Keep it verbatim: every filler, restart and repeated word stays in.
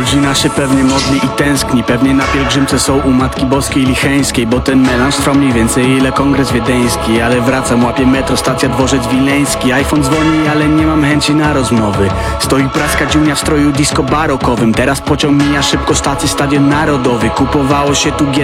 Rodzina się pewnie modli i tęskni, pewnie na pielgrzymce są u Matki Boskiej Licheńskiej, bo ten melanż trwa mniej więcej ile kongres wiedeński. Ale wracam, łapię metro, stacja dworzec wileński. iPhone dzwoni, ale nie mam chęci na rozmowy. Stoi praska dziunia w stroju disco barokowym. Teraz pociąg mija szybko, stacji Stadion Narodowy. Kupowało się tu